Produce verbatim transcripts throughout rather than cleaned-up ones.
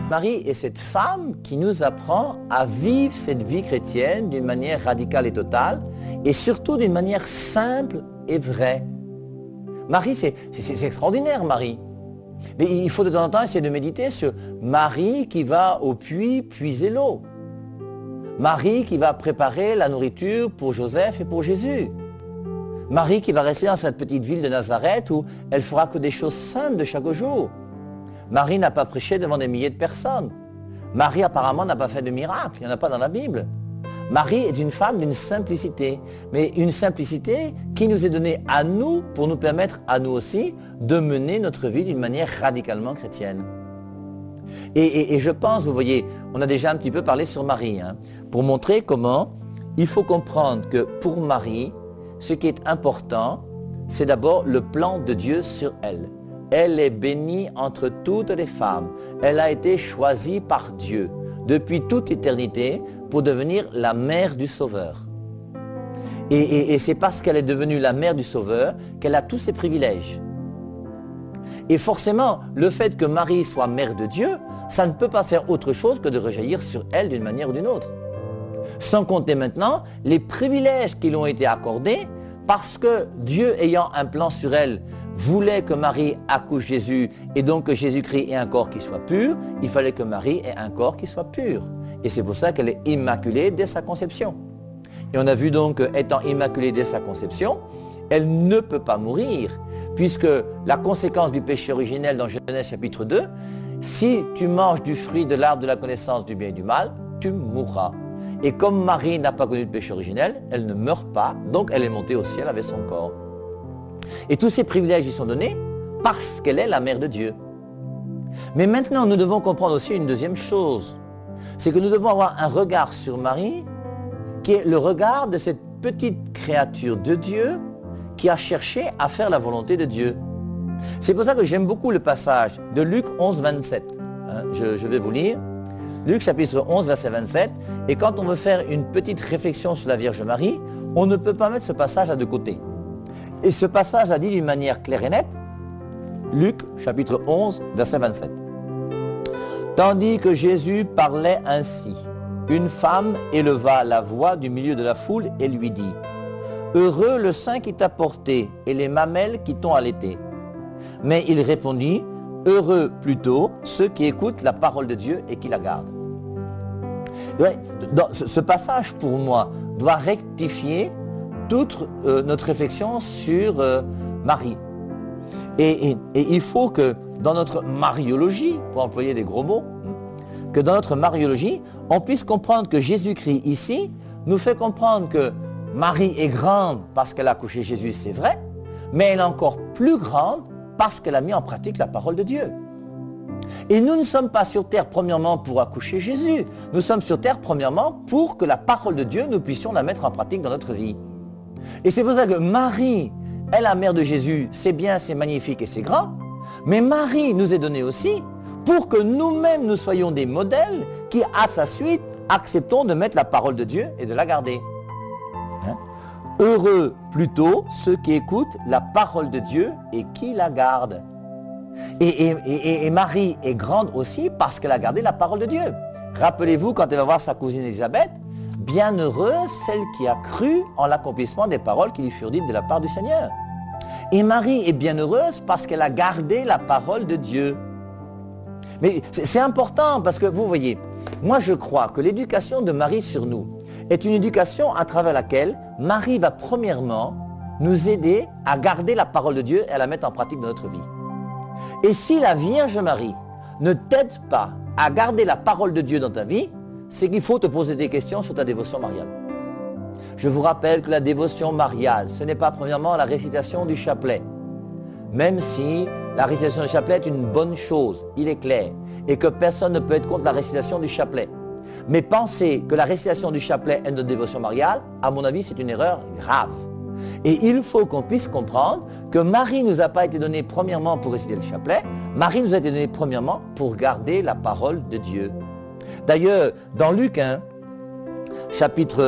Marie est cette femme qui nous apprend à vivre cette vie chrétienne d'une manière radicale et totale, et surtout d'une manière simple et vraie. Marie, c'est, c'est, c'est extraordinaire, Marie. Mais il faut de temps en temps essayer de méditer sur Marie qui va au puits puiser l'eau. Marie qui va préparer la nourriture pour Joseph et pour Jésus. Marie qui va rester dans cette petite ville de Nazareth où elle fera que des choses simples de chaque jour. Marie n'a pas prêché devant des milliers de personnes. Marie apparemment n'a pas fait de miracle, il n'y en a pas dans la Bible. Marie est une femme d'une simplicité, mais une simplicité qui nous est donnée à nous pour nous permettre à nous aussi de mener notre vie d'une manière radicalement chrétienne. Et, et, et je pense, vous voyez, on a déjà un petit peu parlé sur Marie, hein, pour montrer comment il faut comprendre que pour Marie, ce qui est important, c'est d'abord le plan de Dieu sur elle. Elle est bénie entre toutes les femmes. Elle a été choisie par Dieu depuis toute éternité pour devenir la mère du Sauveur. Et, et, et c'est parce qu'elle est devenue la mère du Sauveur qu'elle a tous ses privilèges. Et forcément, le fait que Marie soit mère de Dieu, ça ne peut pas faire autre chose que de rejaillir sur elle d'une manière ou d'une autre. Sans compter maintenant les privilèges qui lui ont été accordés parce que Dieu, ayant un plan sur elle, voulait que Marie accouche Jésus et donc que Jésus-Christ ait un corps qui soit pur, il fallait que Marie ait un corps qui soit pur. Et c'est pour ça qu'elle est immaculée dès sa conception. Et on a vu donc qu'étant immaculée dès sa conception, elle ne peut pas mourir, puisque la conséquence du péché originel dans Genèse chapitre deux, si tu manges du fruit de l'arbre de la connaissance du bien et du mal, tu mourras. Et comme Marie n'a pas connu de péché originel, elle ne meurt pas, donc elle est montée au ciel avec son corps. Et tous ces privilèges lui sont donnés parce qu'elle est la mère de Dieu. Mais maintenant, nous devons comprendre aussi une deuxième chose. C'est que nous devons avoir un regard sur Marie qui est le regard de cette petite créature de Dieu qui a cherché à faire la volonté de Dieu. C'est pour ça que j'aime beaucoup le passage de Luc onze, vingt-sept. Hein, je, je vais vous lire. Luc chapitre onze, verset vingt-sept. Et quand on veut faire une petite réflexion sur la Vierge Marie, on ne peut pas mettre ce passage à deux côtés. Et ce passage a dit d'une manière claire et nette, Luc chapitre onze, verset vingt-sept. Tandis que Jésus parlait ainsi, une femme éleva la voix du milieu de la foule et lui dit, « Heureux le sein qui t'a porté et les mamelles qui t'ont allaité. » Mais il répondit, « Heureux plutôt ceux qui écoutent la parole de Dieu et qui la gardent. » Dans ce passage, pour moi, doit rectifier toute euh, notre réflexion sur euh, Marie. Et, et, et il faut que dans notre mariologie, pour employer des gros mots, que dans notre mariologie, on puisse comprendre que Jésus-Christ ici nous fait comprendre que Marie est grande parce qu'elle a accouché Jésus, c'est vrai, mais elle est encore plus grande parce qu'elle a mis en pratique la parole de Dieu. Et nous ne sommes pas sur terre premièrement pour accoucher Jésus, nous sommes sur terre premièrement pour que la parole de Dieu, nous puissions la mettre en pratique dans notre vie. Et c'est pour ça que Marie est la mère de Jésus, c'est bien, c'est magnifique et c'est grand, mais Marie nous est donnée aussi pour que nous-mêmes nous soyons des modèles qui, à sa suite, acceptons de mettre la parole de Dieu et de la garder. Hein? Heureux plutôt ceux qui écoutent la parole de Dieu et qui la gardent. Et, et, et, et Marie est grande aussi parce qu'elle a gardé la parole de Dieu. Rappelez-vous quand elle va voir sa cousine Élisabeth, bienheureuse celle qui a cru en l'accomplissement des paroles qui lui furent dites de la part du Seigneur. Et Marie est bienheureuse parce qu'elle a gardé la parole de Dieu. Mais c'est important parce que vous voyez, moi je crois que l'éducation de Marie sur nous est une éducation à travers laquelle Marie va premièrement nous aider à garder la parole de Dieu et à la mettre en pratique dans notre vie. Et si la Vierge Marie ne t'aide pas à garder la parole de Dieu dans ta vie, c'est qu'il faut te poser des questions sur ta dévotion mariale. Je vous rappelle que la dévotion mariale, ce n'est pas premièrement la récitation du chapelet. Même si la récitation du chapelet est une bonne chose, il est clair, et que personne ne peut être contre la récitation du chapelet. Mais penser que la récitation du chapelet est notre dévotion mariale, à mon avis, c'est une erreur grave. Et il faut qu'on puisse comprendre que Marie ne nous a pas été donnée premièrement pour réciter le chapelet, Marie nous a été donnée premièrement pour garder la parole de Dieu. D'ailleurs, dans Luc un, chapitre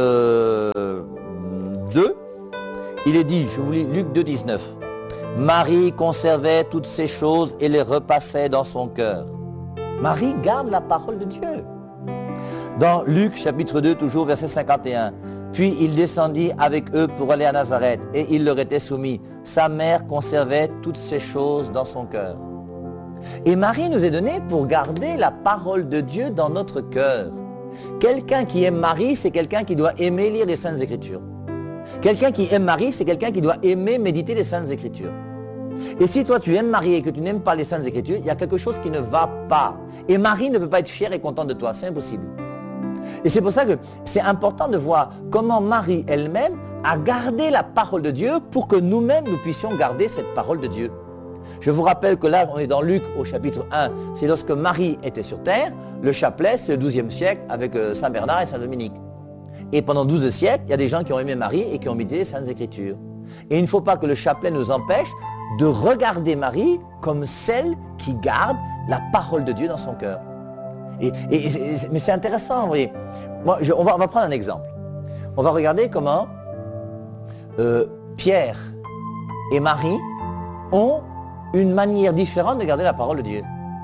deux, il est dit, je vous lis Luc deux, dix-neuf, « Marie conservait toutes ces choses et les repassait dans son cœur. Marie garde la parole de Dieu. Dans Luc chapitre deux, toujours verset cinquante et un, « Puis il descendit avec eux pour aller à Nazareth, et il leur était soumis. Sa mère conservait toutes ces choses dans son cœur. » Et Marie nous est donnée pour garder la parole de Dieu dans notre cœur. Quelqu'un qui aime Marie, c'est quelqu'un qui doit aimer lire les Saintes Écritures. Quelqu'un qui aime Marie, c'est quelqu'un qui doit aimer méditer les Saintes Écritures. Et si toi tu aimes Marie et que tu n'aimes pas les Saintes Écritures, il y a quelque chose qui ne va pas. Et Marie ne peut pas être fière et contente de toi, c'est impossible. Et c'est pour ça que c'est important de voir comment Marie elle-même a gardé la parole de Dieu pour que nous-mêmes nous puissions garder cette parole de Dieu. Je vous rappelle que là, on est dans Luc au chapitre un, c'est lorsque Marie était sur terre, le chapelet c'est le douzième siècle avec Saint Bernard et Saint Dominique. Et pendant douze siècles, il y a des gens qui ont aimé Marie et qui ont médité les Saintes Écritures. Et il ne faut pas que le chapelet nous empêche de regarder Marie comme celle qui garde la parole de Dieu dans son cœur. Et, et, et, mais c'est intéressant, vous voyez. Moi, je, on, va, on va prendre un exemple. On va regarder comment euh, Pierre et Marie ont une manière différente de garder la parole de Dieu.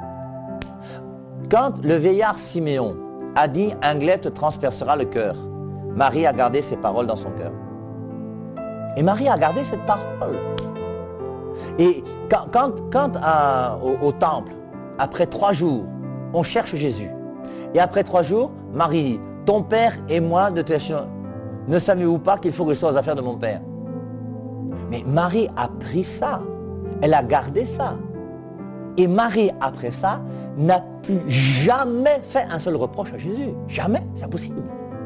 Quand le vieillard Siméon a dit « Un glaive te transpercera le cœur », Marie a gardé ses paroles dans son cœur. Et Marie a gardé cette parole. Et quand, quand, quand à, au, au temple, après trois jours, on cherche Jésus. Et après trois jours, Marie dit, ton père et moi, de tes... ne savez-vous pas qu'il faut que je sois aux affaires de mon père? Mais Marie a pris ça. Elle a gardé ça. Et Marie, après ça, n'a plus jamais fait un seul reproche à Jésus. Jamais, c'est impossible.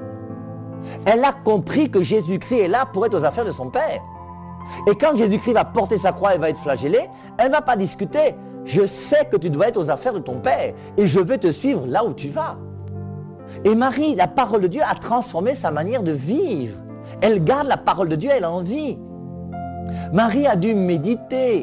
Elle a compris que Jésus-Christ est là pour être aux affaires de son Père. Et quand Jésus-Christ va porter sa croix et va être flagellé, elle ne va pas discuter. Je sais que tu dois être aux affaires de ton Père et je vais te suivre là où tu vas. Et Marie, la parole de Dieu a transformé sa manière de vivre. Elle garde la parole de Dieu, elle en vit. Marie a dû méditer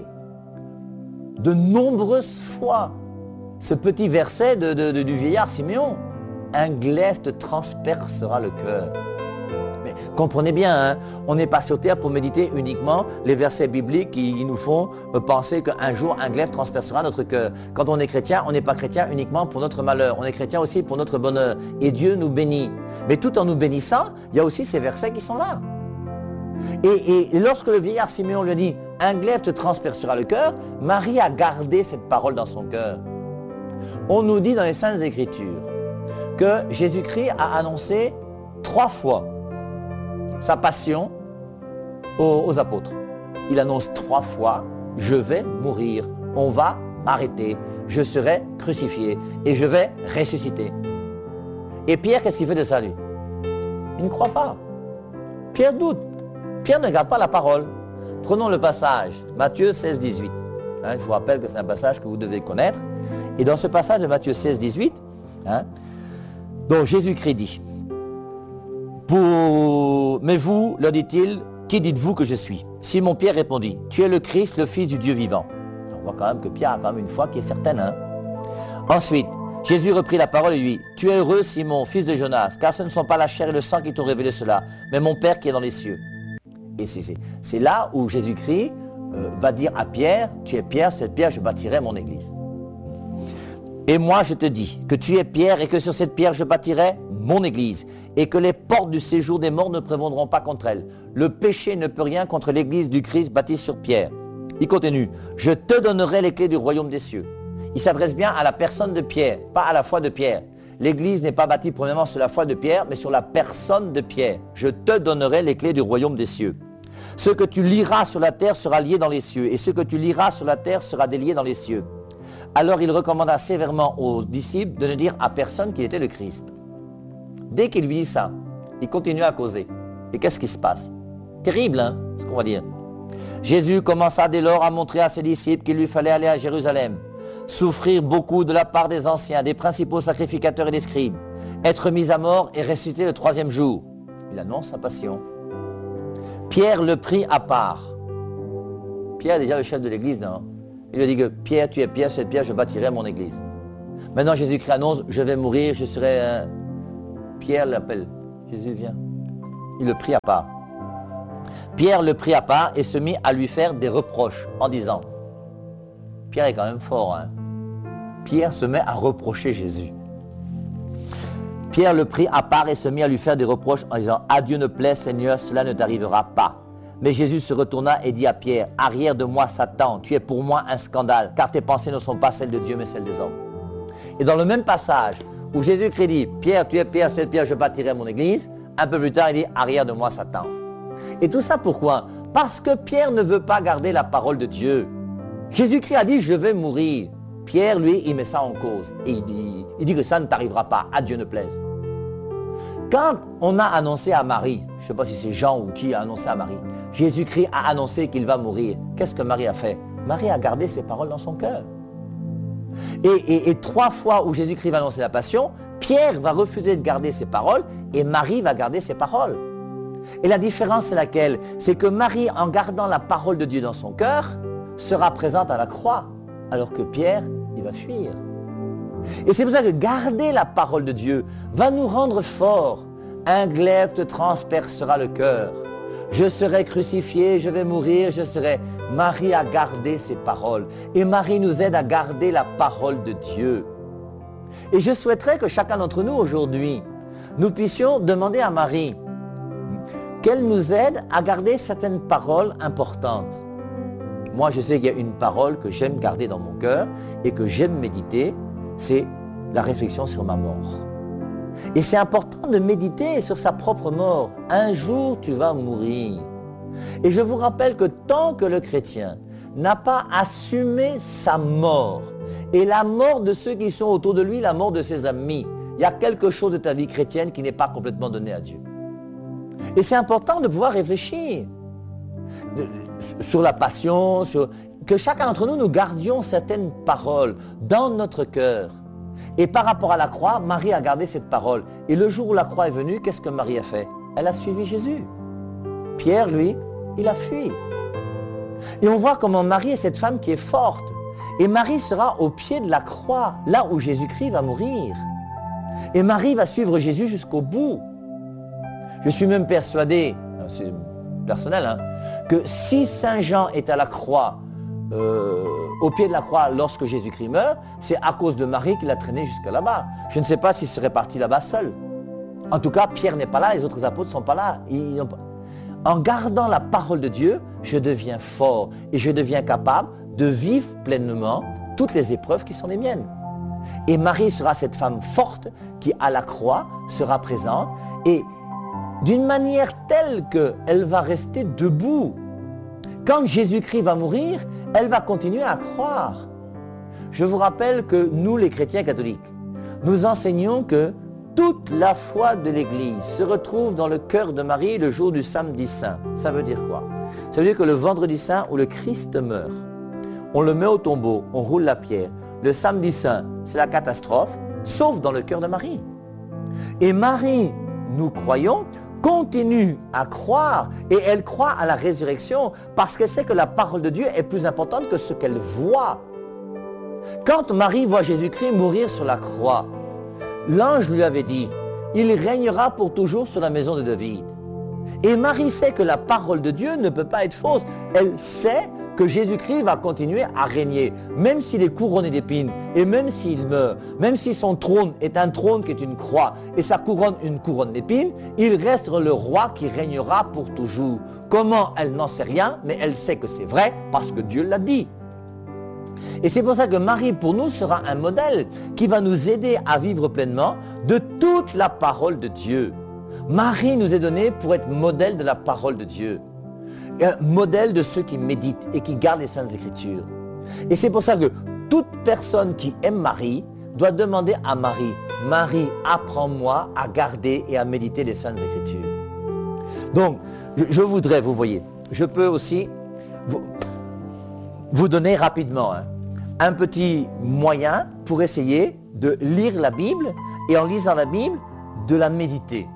de nombreuses fois ce petit verset de, de, de, du vieillard Siméon. Un glaive te transpercera le cœur. Mais comprenez bien, hein, on n'est pas sur terre pour méditer uniquement les versets bibliques qui nous font penser qu'un jour un glaive transpercera notre cœur. Quand on est chrétien, on n'est pas chrétien uniquement pour notre malheur, on est chrétien aussi pour notre bonheur. Et Dieu nous bénit. Mais tout en nous bénissant, il y a aussi ces versets qui sont là. Et, et lorsque le vieillard Siméon lui a dit « Un glaive te transpercera le cœur », Marie a gardé cette parole dans son cœur. On nous dit dans les Saintes Écritures que Jésus-Christ a annoncé trois fois sa passion aux, aux apôtres. Il annonce trois fois, je vais mourir, on va m'arrêter, je serai crucifié et je vais ressusciter. Et Pierre, qu'est-ce qu'il fait de ça lui? Il ne croit pas. Pierre doute. Pierre ne garde pas la parole. Prenons le passage, Matthieu seize, dix-huit. Hein, je vous rappelle que c'est un passage que vous devez connaître. Et dans ce passage de Matthieu seize, dix-huit, hein, donc Jésus-Christ dit, Pour... mais vous, leur dit-il, qui dites-vous que je suis? Simon-Pierre répondit, tu es le Christ, le Fils du Dieu vivant. On voit quand même que Pierre a quand même une foi qui est certaine. Hein? Ensuite, Jésus reprit la parole et lui, tu es heureux Simon, fils de Jonas, car ce ne sont pas la chair et le sang qui t'ont révélé cela, mais mon Père qui est dans les cieux. Et c'est, c'est, c'est là où Jésus-Christ euh, va dire à Pierre, tu es Pierre, cette pierre, je bâtirai mon église. Et moi je te dis que tu es Pierre et que sur cette pierre je bâtirai mon église et que les portes du séjour des morts ne prévaudront pas contre elle. Le péché ne peut rien contre l'église du Christ bâtie sur pierre. Il continue, je te donnerai les clés du royaume des cieux. Il s'adresse bien à la personne de Pierre, pas à la foi de Pierre. L'église n'est pas bâtie premièrement sur la foi de Pierre, mais sur la personne de Pierre. Je te donnerai les clés du royaume des cieux. Ce que tu liras sur la terre sera lié dans les cieux, et ce que tu liras sur la terre sera délié dans les cieux. Alors il recommanda sévèrement aux disciples de ne dire à personne qu'il était le Christ. Dès qu'il lui dit ça, il continue à causer. Et qu'est-ce qui se passe? Terrible, hein, ce qu'on va dire. Jésus commença dès lors à montrer à ses disciples qu'il lui fallait aller à Jérusalem, souffrir beaucoup de la part des anciens, des principaux sacrificateurs et des scribes, être mis à mort et ressusciter le troisième jour. Il annonce sa passion. Pierre le prit à part. Pierre est déjà le chef de l'église, non? Il lui dit que Pierre, tu es Pierre, cette pierre, je bâtirai mon église. Maintenant, Jésus-Christ annonce, je vais mourir, je serai... Euh... Pierre l'appelle. Jésus vient. Il le prit à part. Pierre le prit à part et se mit à lui faire des reproches en disant, Pierre est quand même fort, hein? Pierre se met à reprocher Jésus. Pierre le prit à part et se mit à lui faire des reproches en disant « À Dieu ne plaît, Seigneur, cela ne t'arrivera pas. » Mais Jésus se retourna et dit à Pierre « Arrière de moi, Satan, tu es pour moi un scandale, car tes pensées ne sont pas celles de Dieu, mais celles des hommes. » Et dans le même passage où Jésus-Christ dit « Pierre, tu es Pierre, c'est Pierre, je bâtirai mon église », un peu plus tard, il dit « Arrière de moi, Satan. » Et tout ça pourquoi? Parce que Pierre ne veut pas garder la parole de Dieu. Jésus-Christ a dit « Je vais mourir ». Pierre, lui, il met ça en cause. Et il dit, il dit que ça ne t'arrivera pas, à Dieu ne plaise. Quand on a annoncé à Marie, je ne sais pas si c'est Jean ou qui a annoncé à Marie, Jésus-Christ a annoncé qu'il va mourir. Qu'est-ce que Marie a fait? Marie a gardé ses paroles dans son cœur. Et, et, et trois fois où Jésus-Christ va annoncer la passion, Pierre va refuser de garder ses paroles et Marie va garder ses paroles. Et la différence c'est laquelle? C'est que Marie, en gardant la parole de Dieu dans son cœur, sera présente à la croix, alors que Pierre, il va fuir. Et c'est pour ça que garder la parole de Dieu va nous rendre forts. Un glaive te transpercera le cœur. Je serai crucifié, je vais mourir, je serai... Marie a gardé ses paroles. Et Marie nous aide à garder la parole de Dieu. Et je souhaiterais que chacun d'entre nous aujourd'hui, nous puissions demander à Marie qu'elle nous aide à garder certaines paroles importantes. Moi, je sais qu'il y a une parole que j'aime garder dans mon cœur et que j'aime méditer, c'est la réflexion sur ma mort. Et c'est important de méditer sur sa propre mort. Un jour, tu vas mourir. Et je vous rappelle que tant que le chrétien n'a pas assumé sa mort et la mort de ceux qui sont autour de lui, la mort de ses amis, il y a quelque chose de ta vie chrétienne qui n'est pas complètement donné à Dieu. Et c'est important de pouvoir réfléchir de, sur la passion, sur, que chacun d'entre nous, nous gardions certaines paroles dans notre cœur. Et par rapport à la croix, Marie a gardé cette parole. Et le jour où la croix est venue, qu'est-ce que Marie a fait? Elle a suivi Jésus. Pierre, lui, il a fui. Et on voit comment Marie est cette femme qui est forte. Et Marie sera au pied de la croix, là où Jésus-Christ va mourir. Et Marie va suivre Jésus jusqu'au bout. Je suis même persuadé, c'est personnel, hein, que si Saint Jean est à la croix, euh, au pied de la croix lorsque Jésus-Christ meurt, c'est à cause de Marie qu'il l'a traîné jusqu'à là-bas. Je ne sais pas s'il serait parti là-bas seul. En tout cas, Pierre n'est pas là, les autres apôtres ne sont pas là. Ils n'ont pas... En gardant la parole de Dieu, je deviens fort et je deviens capable de vivre pleinement toutes les épreuves qui sont les miennes. Et Marie sera cette femme forte qui, à la croix, sera présente et d'une manière telle qu'elle va rester debout. Quand Jésus-Christ va mourir, elle va continuer à croire. Je vous rappelle que nous, les chrétiens catholiques, nous enseignons que toute la foi de l'Église se retrouve dans le cœur de Marie le jour du samedi saint. Ça veut dire quoi? Ça veut dire que le vendredi saint où le Christ meurt, on le met au tombeau, on roule la pierre. Le samedi saint, c'est la catastrophe, sauf dans le cœur de Marie. Et Marie, nous croyons, continue à croire et elle croit à la résurrection parce qu'elle sait que la parole de Dieu est plus importante que ce qu'elle voit. Quand Marie voit Jésus-Christ mourir sur la croix, l'ange lui avait dit, il régnera pour toujours sur la maison de David. Et Marie sait que la parole de Dieu ne peut pas être fausse. Elle sait que Jésus-Christ va continuer à régner, même s'il est couronné d'épines, et même s'il meurt, même si son trône est un trône qui est une croix, et sa couronne une couronne d'épines, il reste le roi qui régnera pour toujours. Comment? Elle n'en sait rien, mais elle sait que c'est vrai, parce que Dieu l'a dit. Et c'est pour ça que Marie, pour nous, sera un modèle qui va nous aider à vivre pleinement de toute la parole de Dieu. Marie nous est donnée pour être modèle de la parole de Dieu. Un modèle de ceux qui méditent et qui gardent les Saintes Écritures. Et c'est pour ça que toute personne qui aime Marie doit demander à Marie, Marie, apprends-moi à garder et à méditer les Saintes Écritures. Donc, je, je voudrais, vous voyez, je peux aussi vous, vous donner rapidement hein, un petit moyen pour essayer de lire la Bible et en lisant la Bible, de la méditer.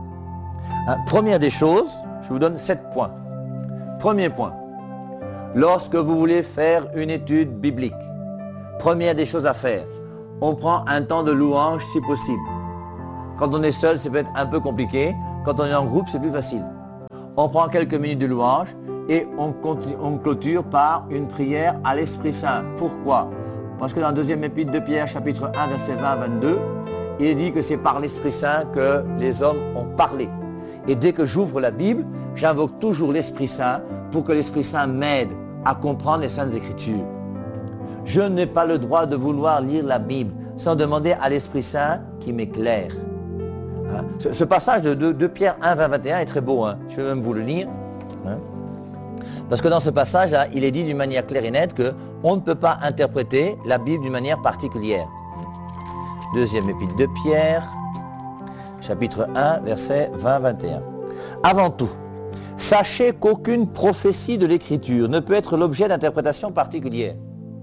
Hein, première des choses, je vous donne sept points. Premier point, lorsque vous voulez faire une étude biblique, première des choses à faire, on prend un temps de louange si possible. Quand on est seul, ça peut être un peu compliqué. Quand on est en groupe, c'est plus facile. On prend quelques minutes de louange et on, continue, on clôture par une prière à l'Esprit Saint. Pourquoi? Parce que dans le deuxième épître de Pierre, chapitre un, verset vingt à vingt-deux, il dit que c'est par l'Esprit Saint que les hommes ont parlé. Et dès que j'ouvre la Bible, j'invoque toujours l'Esprit Saint pour que l'Esprit Saint m'aide à comprendre les Saintes Écritures. Je n'ai pas le droit de vouloir lire la Bible sans demander à l'Esprit Saint qui m'éclaire. Hein? Ce, ce passage de, de, de Pierre un, vingt, vingt et un est très beau. Hein? Je vais même vous le lire. Hein? Parce que dans ce passage, là, il est dit d'une manière claire et nette qu'on ne peut pas interpréter la Bible d'une manière particulière. Deuxième épître de Pierre, chapitre un, versets vingt à vingt et un. Avant tout, sachez qu'aucune prophétie de l'Écriture ne peut être l'objet d'interprétation particulière.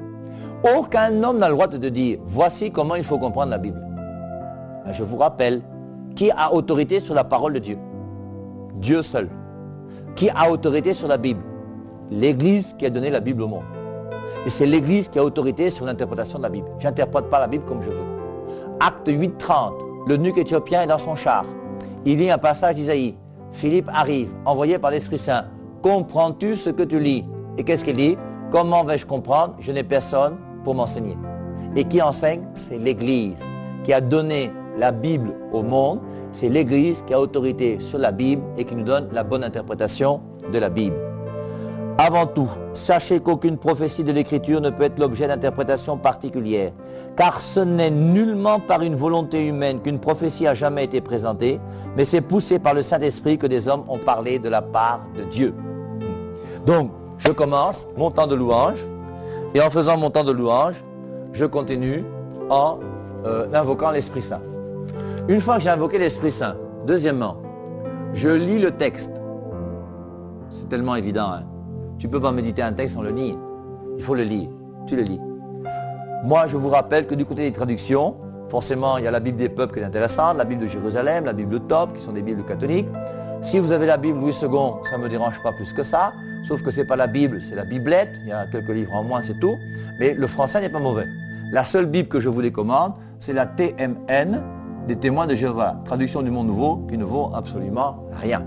Aucun homme n'a le droit de te dire, voici comment il faut comprendre la Bible. Je vous rappelle, qui a autorité sur la parole de Dieu? Dieu seul. Qui a autorité sur la Bible? L'Église qui a donné la Bible au monde. Et c'est l'Église qui a autorité sur l'interprétation de la Bible. Je n'interprète pas la Bible comme je veux. Acte huit, trente, l'eunuque éthiopien est dans son char. Il lit un passage d'Isaïe. Philippe arrive, envoyé par l'Esprit Saint. Comprends-tu ce que tu lis? Et qu'est-ce qu'il dit? Comment vais-je comprendre? Je n'ai personne pour m'enseigner. Et qui enseigne? C'est l'Église qui a donné la Bible au monde. C'est l'Église qui a autorité sur la Bible et qui nous donne la bonne interprétation de la Bible. Avant tout, sachez qu'aucune prophétie de l'Écriture ne peut être l'objet d'interprétation particulière, car ce n'est nullement par une volonté humaine qu'une prophétie a jamais été présentée, mais c'est poussé par le Saint-Esprit que des hommes ont parlé de la part de Dieu. Donc, je commence mon temps de louange, et en faisant mon temps de louange, je continue en euh, invoquant l'Esprit Saint. Une fois que j'ai invoqué l'Esprit Saint, deuxièmement, je lis le texte. C'est tellement évident, hein? Tu ne peux pas méditer un texte sans le lire. Il faut le lire. Tu le lis. Moi, je vous rappelle que du côté des traductions, forcément, il y a la Bible des peuples qui est intéressante, la Bible de Jérusalem, la Bible de Top, qui sont des Bibles catholiques. Si vous avez la Bible Louis second, ça ne me dérange pas plus que ça, sauf que ce n'est pas la Bible, c'est la Biblette. Il y a quelques livres en moins, c'est tout. Mais le français n'est pas mauvais. La seule Bible que je vous décommande, c'est la T M N, des témoins de Jéhovah, traduction du Monde Nouveau, qui ne vaut absolument rien.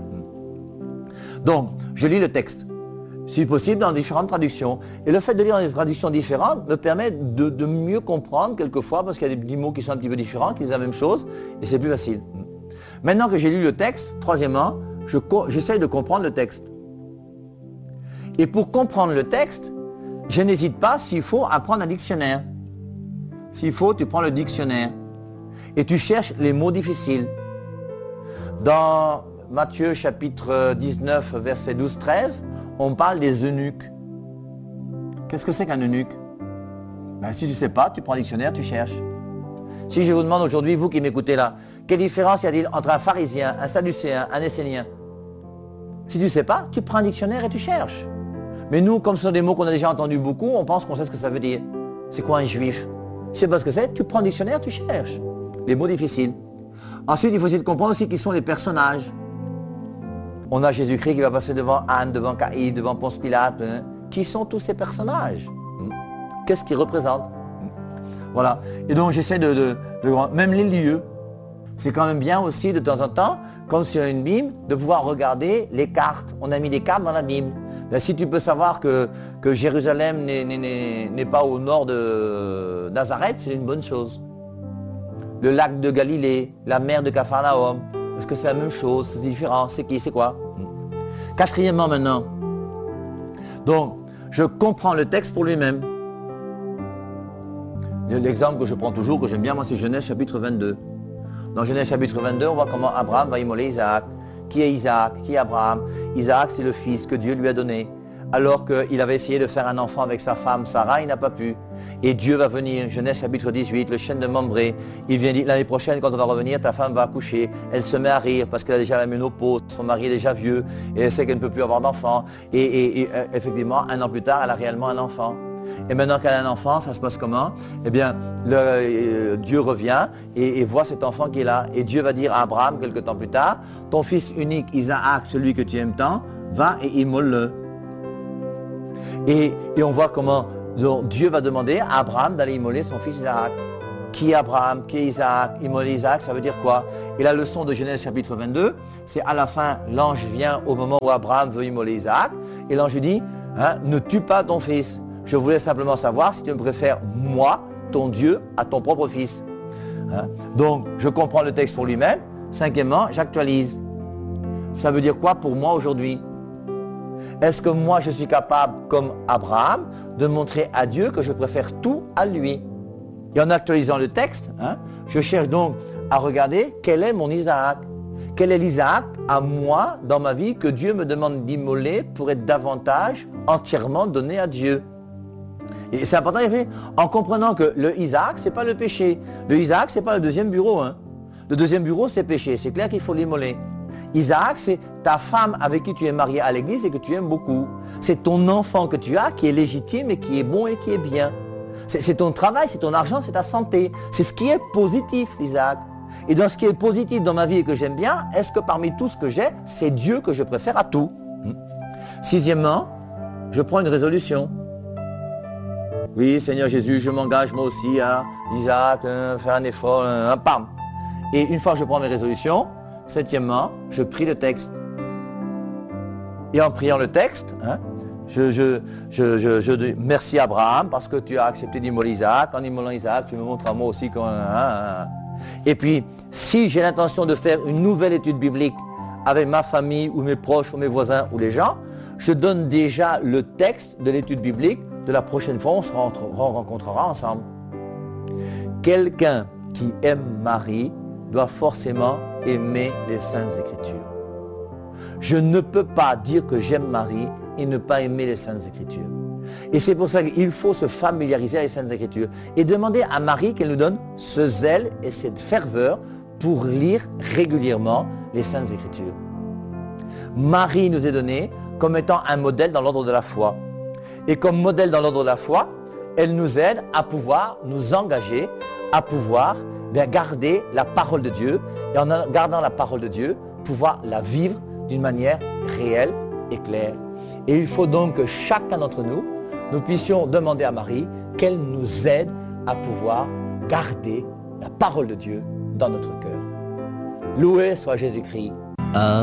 Donc, je lis le texte. Si possible, dans différentes traductions. Et le fait de lire dans des traductions différentes me permet de, de mieux comprendre quelquefois, parce qu'il y a des petits mots qui sont un petit peu différents, qui disent la même chose, et c'est plus facile. Maintenant que j'ai lu le texte, troisièmement, je, j'essaye de comprendre le texte. Et pour comprendre le texte, je n'hésite pas, s'il faut, à prendre un dictionnaire. S'il faut, tu prends le dictionnaire. Et tu cherches les mots difficiles. Dans Matthieu chapitre dix-neuf, versets douze treize, on parle des eunuques. Qu'est-ce que c'est qu'un eunuque? Ben, si tu ne sais pas, tu prends un dictionnaire, tu cherches. Si je vous demande aujourd'hui, vous qui m'écoutez là, quelle différence y a-t-il entre un pharisien, un sadducéen, un essénien? Si tu ne sais pas, tu prends un dictionnaire et tu cherches. Mais nous, comme ce sont des mots qu'on a déjà entendus beaucoup, on pense qu'on sait ce que ça veut dire. C'est quoi un juif? Tu sais pas ce que c'est, tu prends un dictionnaire, tu cherches. Les mots difficiles. Ensuite, il faut essayer de comprendre aussi qui sont les personnages. On a Jésus-Christ qui va passer devant Anne, devant Caïphe, devant Ponce Pilate. Hein. Qui sont tous ces personnages? Qu'est-ce qu'ils représentent? Voilà. Et donc j'essaie de, de, de... Même les lieux. C'est quand même bien aussi de temps en temps, comme sur une Bible, de pouvoir regarder les cartes. On a mis des cartes dans la Bible. Là, si tu peux savoir que, que Jérusalem n'est, n'est, n'est, n'est pas au nord de Nazareth, c'est une bonne chose. Le lac de Galilée, la mer de Capharnaüm, est-ce que c'est la même chose? C'est différent? C'est qui? C'est quoi? Quatrièmement maintenant, donc, je comprends le texte pour lui-même. L'exemple que je prends toujours, que j'aime bien, moi, c'est Genèse chapitre vingt-deux. Dans Genèse chapitre vingt-deux, on voit comment Abraham va immoler Isaac. Qui est Isaac? Qui est Abraham? Isaac, c'est le fils que Dieu lui a donné. Alors qu'il avait essayé de faire un enfant avec sa femme, Sarah, il n'a pas pu. Et Dieu va venir, Genèse chapitre dix-huit, le chêne de Mambré. Il vient dire, l'année prochaine, quand on va revenir, ta femme va accoucher. Elle se met à rire parce qu'elle a déjà la ménopause, son mari est déjà vieux, et elle sait qu'elle ne peut plus avoir d'enfant. Et, et, et effectivement, un an plus tard, elle a réellement un enfant. Et maintenant qu'elle a un enfant, ça se passe comment? Eh bien, le, euh, Dieu revient et, et voit cet enfant qui est là. Et Dieu va dire à Abraham, quelque temps plus tard, ton fils unique, Isaac, celui que tu aimes tant, va et immole-le. Et, et on voit comment donc, Dieu va demander à Abraham d'aller immoler son fils Isaac. Qui est Abraham? Qui est Isaac? Immoler Isaac, ça veut dire quoi? Et la leçon de Genèse chapitre vingt-deux, c'est à la fin, l'ange vient au moment où Abraham veut immoler Isaac. Et l'ange lui dit, hein, ne tue pas ton fils. je voulais simplement savoir si tu me préfères, moi, ton Dieu, à ton propre fils. Hein? Donc, je comprends le texte pour lui-même. Cinquièmement, j'actualise. Ça veut dire quoi pour moi aujourd'hui? Est-ce que moi, je suis capable, comme Abraham, de montrer à Dieu que je préfère tout à lui? Et en actualisant le texte, hein, je cherche donc à regarder quel est mon Isaac. Quel est l'Isaac à moi dans ma vie que Dieu me demande d'immoler pour être davantage entièrement donné à Dieu. Et c'est important en comprenant que le Isaac, ce n'est pas le péché. Le Isaac, ce n'est pas le deuxième bureau. Hein. Le deuxième bureau, c'est péché. C'est clair qu'il faut l'immoler. Isaac, c'est ta femme avec qui tu es marié à l'église et que tu aimes beaucoup. C'est ton enfant que tu as qui est légitime et qui est bon et qui est bien. C'est, c'est ton travail, c'est ton argent, c'est ta santé. C'est ce qui est positif, l'Isaac. Et dans ce qui est positif dans ma vie et que j'aime bien, est-ce que parmi tout ce que j'ai, c'est Dieu que je préfère à tout? Sixièmement, je prends une résolution. Oui, Seigneur Jésus, je m'engage moi aussi à hein, Isaac, hein, faire un effort, hein, hein, pam. Et une fois que je prends mes résolutions, septièmement, je prie le texte. Et en priant le texte, hein, je, je, je, je, je dis merci Abraham parce que tu as accepté d'immoler Isaac. En immolant Isaac, tu me montres à moi aussi qu'on... Hein, hein. Et puis, si j'ai l'intention de faire une nouvelle étude biblique avec ma famille ou mes proches ou mes voisins ou les gens, je donne déjà le texte de l'étude biblique de la prochaine fois où on se rencontrera ensemble. Quelqu'un qui aime Marie doit forcément aimer les Saintes Écritures. Je ne peux pas dire que j'aime Marie et ne pas aimer les Saintes Écritures. Et c'est pour ça qu'il faut se familiariser avec les Saintes Écritures et demander à Marie qu'elle nous donne ce zèle et cette ferveur pour lire régulièrement les Saintes Écritures. Marie nous est donnée comme étant un modèle dans l'ordre de la foi. Et comme modèle dans l'ordre de la foi, elle nous aide à pouvoir nous engager, à pouvoir bien, garder la parole de Dieu et en gardant la parole de Dieu, pouvoir la vivre d'une manière réelle et claire. Et il faut donc que chacun d'entre nous, nous puissions demander à Marie qu'elle nous aide à pouvoir garder la parole de Dieu dans notre cœur. Loué soit Jésus-Christ. Un